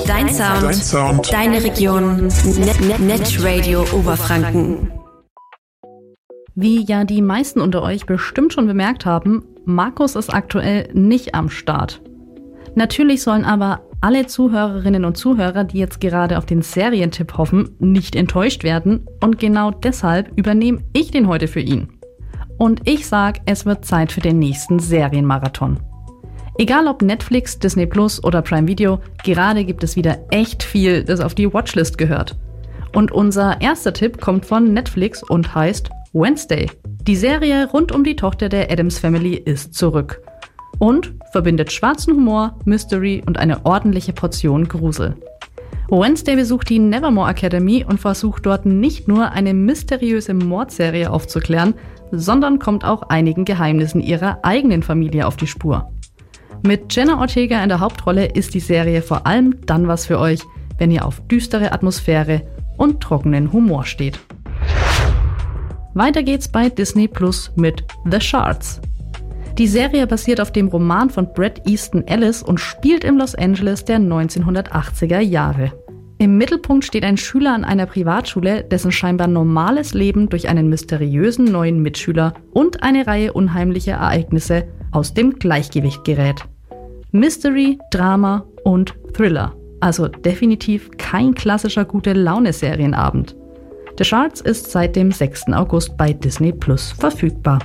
Dein Sound. Deine Region. Netradio Oberfranken. Wie ja die meisten unter euch bestimmt schon bemerkt haben, Markus ist aktuell nicht am Start. Natürlich sollen aber alle Zuhörerinnen und Zuhörer, die jetzt gerade auf den Serientipp hoffen, nicht enttäuscht werden und genau deshalb übernehme ich den heute für ihn. Und ich sag, es wird Zeit für den nächsten Serienmarathon. Egal ob Netflix, Disney Plus oder Prime Video, gerade gibt es wieder echt viel, das auf die Watchlist gehört. Und unser erster Tipp kommt von Netflix und heißt Wednesday. Die Serie rund um die Tochter der Addams Family ist zurück. Und verbindet schwarzen Humor, Mystery und eine ordentliche Portion Grusel. Wednesday besucht die Nevermore Academy und versucht dort nicht nur eine mysteriöse Mordserie aufzuklären, sondern kommt auch einigen Geheimnissen ihrer eigenen Familie auf die Spur. Mit Jenna Ortega in der Hauptrolle ist die Serie vor allem dann was für euch, wenn ihr auf düstere Atmosphäre und trockenen Humor steht. Weiter geht's bei Disney Plus mit The Shards. Die Serie basiert auf dem Roman von Bret Easton Ellis und spielt im Los Angeles der 1980er Jahre. Im Mittelpunkt steht ein Schüler an einer Privatschule, dessen scheinbar normales Leben durch einen mysteriösen neuen Mitschüler und eine Reihe unheimlicher Ereignisse aus dem Gleichgewicht gerät. Mystery, Drama und Thriller. Also definitiv kein klassischer Gute-Laune-Serienabend. The Shards ist seit dem 6. August bei Disney Plus verfügbar.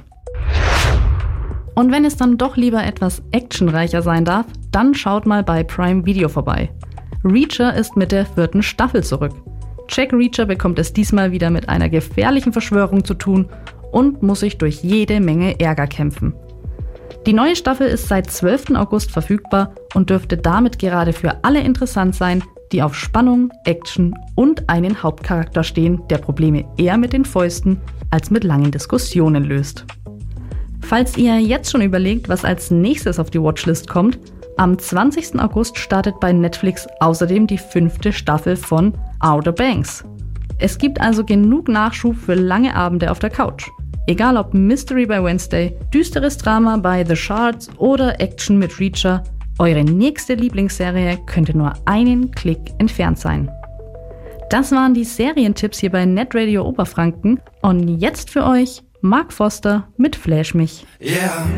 Und wenn es dann doch lieber etwas actionreicher sein darf, dann schaut mal bei Prime Video vorbei. Reacher ist mit der 4. Staffel zurück. Jack Reacher bekommt es diesmal wieder mit einer gefährlichen Verschwörung zu tun und muss sich durch jede Menge Ärger kämpfen. Die neue Staffel ist seit 12. August verfügbar und dürfte damit gerade für alle interessant sein, die auf Spannung, Action und einen Hauptcharakter stehen, der Probleme eher mit den Fäusten als mit langen Diskussionen löst. Falls ihr jetzt schon überlegt, was als nächstes auf die Watchlist kommt, am 20. August startet bei Netflix außerdem die 5. Staffel von Outer Banks. Es gibt also genug Nachschub für lange Abende auf der Couch. Egal ob Mystery bei Wednesday, düsteres Drama bei The Shards oder Action mit Reacher, eure nächste Lieblingsserie könnte nur einen Klick entfernt sein. Das waren die Serientipps hier bei Netradio Oberfranken und jetzt für euch Mark Foster mit Flash mich. Yeah.